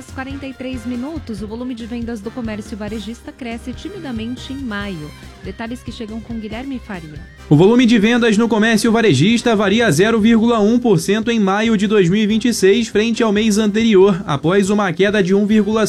10h43, o volume de vendas do comércio varejista cresce timidamente em maio. Detalhes que chegam com Guilherme Faria. O volume de vendas no comércio varejista varia 0,1% em maio de 2026 frente ao mês anterior, após uma queda de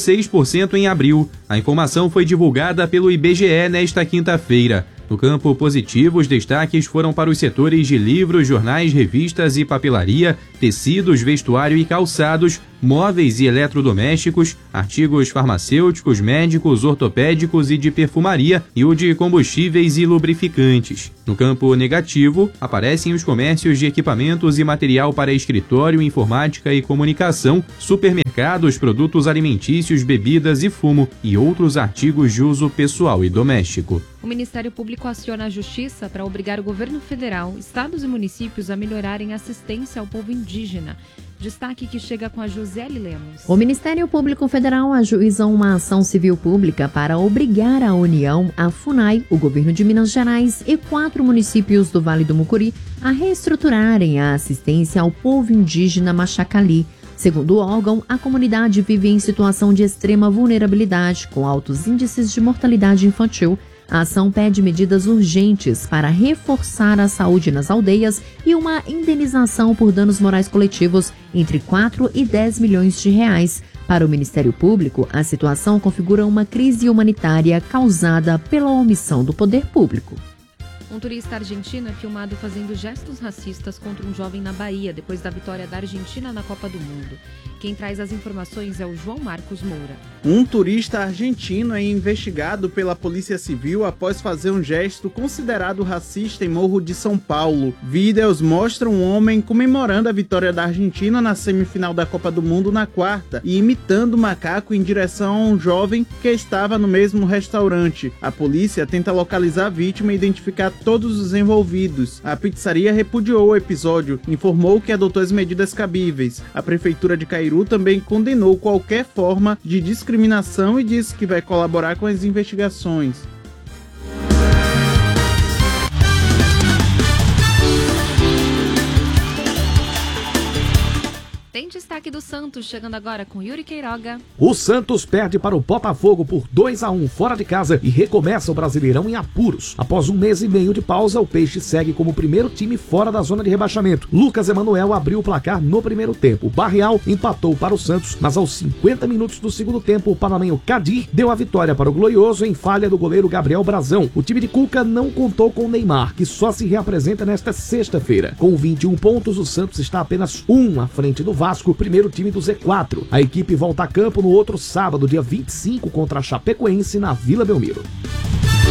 1,6% em abril. A informação foi divulgada pelo IBGE nesta quinta-feira. No campo positivo, os destaques foram para os setores de livros, jornais, revistas e papelaria, tecidos, vestuário e calçados, móveis e eletrodomésticos, artigos farmacêuticos, médicos, ortopédicos e de perfumaria e o de combustíveis e lubrificantes. No campo negativo, aparecem os comércios de equipamentos e material para escritório, informática e comunicação, supermercados, produtos alimentícios, bebidas e fumo e outros artigos de uso pessoal e doméstico. O Ministério Público aciona a Justiça para obrigar o governo federal, estados e municípios a melhorarem a assistência ao povo indígena. Destaque que chega com a Josiele Lemos. O Ministério Público Federal ajuiza uma ação civil pública para obrigar a União, a FUNAI, o governo de Minas Gerais e 4 municípios do Vale do Mucuri a reestruturarem a assistência ao povo indígena Machacali. Segundo o órgão, a comunidade vive em situação de extrema vulnerabilidade, com altos índices de mortalidade infantil. A ação pede medidas urgentes para reforçar a saúde nas aldeias e uma indenização por danos morais coletivos entre 4 e 10 milhões de reais. Para o Ministério Público, a situação configura uma crise humanitária causada pela omissão do poder público. Um turista argentino é filmado fazendo gestos racistas contra um jovem na Bahia, depois da vitória da Argentina na Copa do Mundo. Quem traz as informações é o João Marcos Moura. Um turista argentino é investigado pela Polícia Civil após fazer um gesto considerado racista em Morro de São Paulo. Vídeos mostram um homem comemorando a vitória da Argentina na semifinal da Copa do Mundo na quarta e imitando o macaco em direção a um jovem que estava no mesmo restaurante. A polícia tenta localizar a vítima e identificar todos os envolvidos. A pizzaria repudiou o episódio, informou que adotou as medidas cabíveis. A Prefeitura de Cairu também condenou qualquer forma de discriminação e disse que vai colaborar com as investigações. Tem destaque do Santos, chegando agora com Yuri Queiroga. O Santos perde para o Botafogo por 2-1 fora de casa e recomeça o Brasileirão em apuros. Após 1 mês e meio de pausa, o Peixe segue como o primeiro time fora da zona de rebaixamento. Lucas Emanuel abriu o placar no primeiro tempo. O Barreal empatou para o Santos, mas aos 50 minutos do segundo tempo, o panamenho Kadir deu a vitória para o Glorioso em falha do goleiro Gabriel Brazão. O time de Cuca não contou com o Neymar, que só se reapresenta nesta sexta-feira. Com 21 pontos, o Santos está apenas 1 à frente do Vasco, primeiro time do Z4. A equipe volta a campo no outro sábado, dia 25, contra a Chapecoense, na Vila Belmiro.